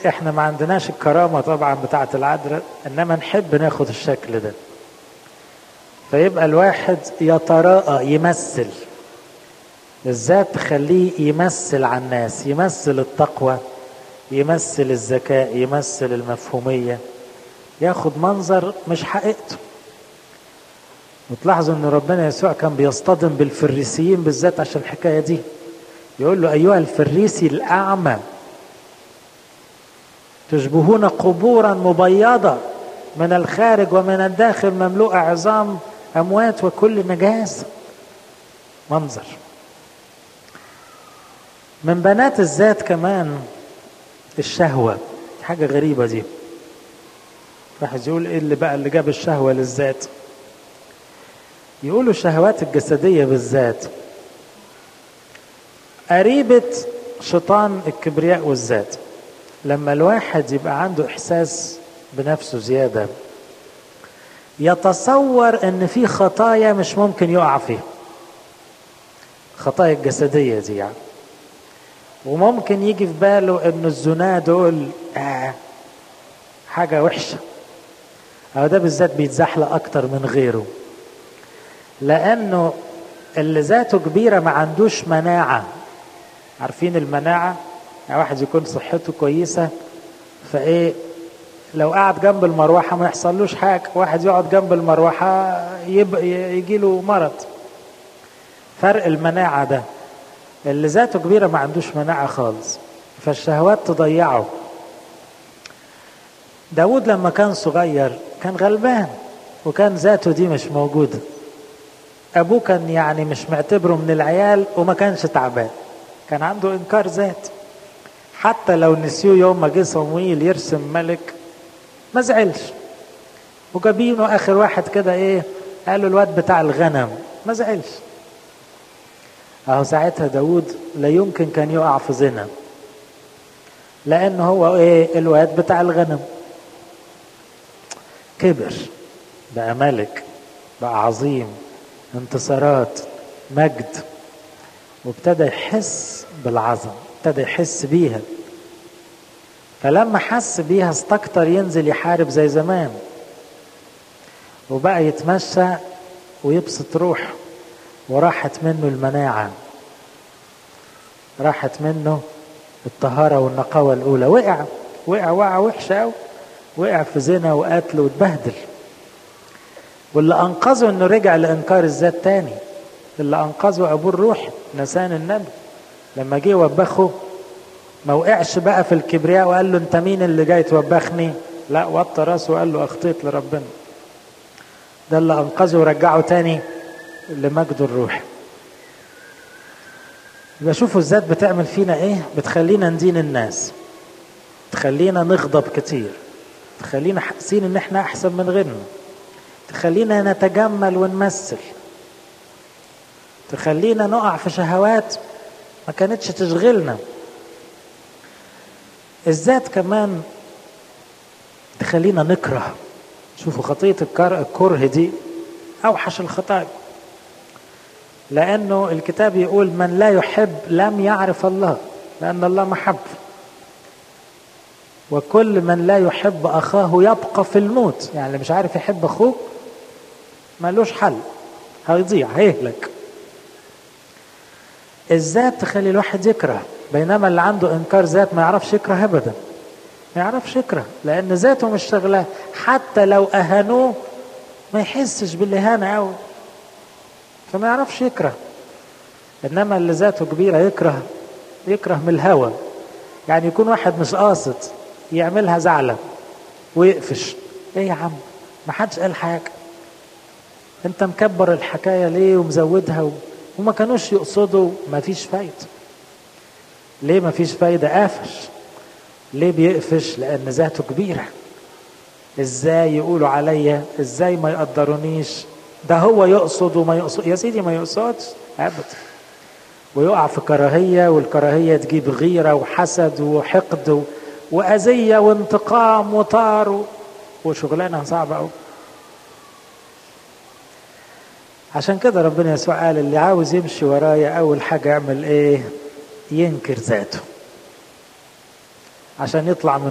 احنا ما عندناش الكرامة طبعا بتاعة العذراء، انما نحب ناخد الشكل ده. فيبقى الواحد يتراءى، يمثل الذات، تخليه يمثل على الناس، يمثل التقوى، يمثل الذكاء، يمثل المفهومية، ياخد منظر مش حقيقته. وتلاحظوا ان ربنا يسوع كان بيصطدم بالفريسيين بالذات عشان الحكاية دي. يقول له ايها الفريسي الاعمى تشبهون قبورا مبيضة من الخارج ومن الداخل مملوءة عظام اموات وكل نجاسة. منظر. من بنات الذات كمان الشهوة، حاجة غريبة دي. واحد يقول ايه اللي بقى اللي جاب الشهوة للذات؟ يقولوا الشهوات الجسدية بالذات قريبة شيطان الكبرياء والذات. لما الواحد يبقى عنده احساس بنفسه زيادة، يتصور ان في خطايا مش ممكن يقع فيها، خطايا الجسدية دي يعني. وممكن يجي في باله ان الزنا دول حاجة وحشة، او ده بالذات بيتزحلق اكتر من غيره، لانه اللي ذاته كبيرة ما عندوش مناعة. عارفين المناعة؟ يعني واحد يكون صحته كويسة فايه لو قعد جنب المروحة ما يحصلوش حاجة، واحد يقعد جنب المروحة يجيله مرض. فرق المناعة ده. اللي ذاته كبيرة ما عندوش مناعة خالص، فالشهوات تضيعه. داود لما كان صغير كان غلبان وكان ذاته دي مش موجودة. أبوه كان يعني مش معتبره من العيال وما كانش تعبان، كان عنده إنكار ذات. حتى لو نسيوه يوم ما جه صمويل يرسم ملك ما زعلش، وجابينه آخر واحد كده إيه قالوا الواد بتاع الغنم، ما زعلش. اهو ساعتها داود لا يمكن كان يقع في زنا، لان هو ايه الواد بتاع الغنم. كبر بقى ملك، بقى عظيم، انتصارات، مجد، وابتدى يحس بالعظمة، ابتدى يحس بيها. فلما حس بيها استكتر ينزل يحارب زي زمان، وبقى يتمشى ويبسط روحه، وراحت منه المناعة، راحت منه الطهارة والنقاوة الأولى. وقع وحشة أوي، وقع في زنا وقتل واتبهدل. واللي أنقذه إنه رجع لإنكار الذات تاني. اللي أنقذه أبوه الروح نسان النبي، لما جه وبخه ما وقعش بقى في الكبرياء وقال له أنت مين اللي جاي توبخني؟ لا، وطى راسه وقال له أخطيت لربنا. ده اللي أنقذه ورجعه تاني لمجد الروح. يبقى شوفوا الذات بتعمل فينا ايه. بتخلينا ندين الناس، تخلينا نغضب كتير، تخلينا حاسين ان احنا احسن من غيرنا، تخلينا نتجمل ونمثل، تخلينا نقع في شهوات ما كانتش تشغلنا. الذات كمان تخلينا نكره. شوفوا خطية الكره دي اوحش الخطايا، لأنه الكتاب يقول من لا يحب لم يعرف الله، لأن الله محب. وكل من لا يحب أخاه يبقى في الموت. يعني اللي مش عارف يحب أخوه مالوش حل، هيضيع، هيهلك. الذات تخلي الواحد يكره، بينما اللي عنده إنكار ذات ما يعرفش يكره أبدا، ما يعرفش يكره، لأن ذاته مش شغلاه. حتى لو أهانوه ما يحسش بالإهانة أوي، فما يعرفش يكره. انما اللي ذاته كبيره يكره من الهوى. يعني يكون واحد مش قاصد يعملها زعلة ويقفش، ايه يا عم ما حدش قال حاجه، انت مكبر الحكايه ليه ومزودها وما كانوش يقصدوا. ما فيش فايده. ليه ما فيش فايده؟ قافش. ليه بيقفش؟ لان ذاته كبيره. ازاي يقولوا عليا؟ ازاي ما يقدرونيش؟ ده هو يقصد وما يقصد. يا سيدي ما يقصدش ابدا، ويقع في كراهية، والكراهية تجيب غيرة وحسد وحقد وأذية وانتقام وطار وشغلانة صعبة أوي. عشان كده ربنا يسوع قال اللي عاوز يمشي ورايا أول حاجة يعمل إيه؟ ينكر ذاته عشان يطلع من